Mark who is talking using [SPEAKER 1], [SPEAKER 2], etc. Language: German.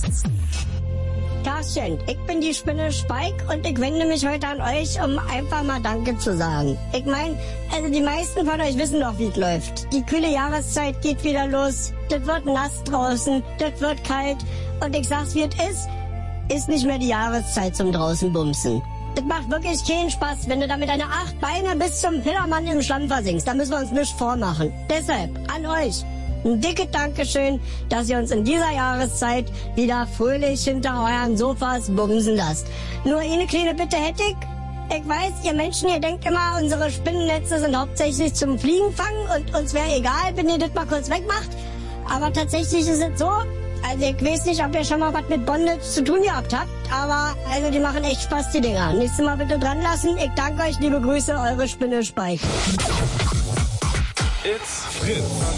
[SPEAKER 1] Tagchen, ich bin die Spinne Spike und ich wende mich heute an euch, um einfach mal Danke zu sagen. Ich meine, also die meisten von euch wissen doch, wie es läuft. Die kühle Jahreszeit geht wieder los, das wird nass draußen, das wird kalt und ich sag's wie es ist nicht mehr die Jahreszeit zum draußen bumsen. Das macht wirklich keinen Spaß, wenn du da mit deiner 8 Beine bis zum Pillermann im Schlamm versinkst. Da müssen wir uns nichts vormachen. Deshalb, an euch, ein dickes Dankeschön, dass ihr uns in dieser Jahreszeit wieder fröhlich hinter euren Sofas bumsen lasst. Nur eine kleine Bitte hätte ich. Ich weiß, ihr Menschen, ihr denkt immer, unsere Spinnennetze sind hauptsächlich zum Fliegenfangen und uns wäre egal, wenn ihr das mal kurz wegmacht. Aber tatsächlich ist es so, also ich weiß nicht, ob ihr schon mal was mit Bondage zu tun gehabt habt, aber also die machen echt Spaß, die Dinger. Nächstes Mal bitte dran lassen. Ich danke euch, liebe Grüße, eure Spinne Spike.
[SPEAKER 2] It's Fritz.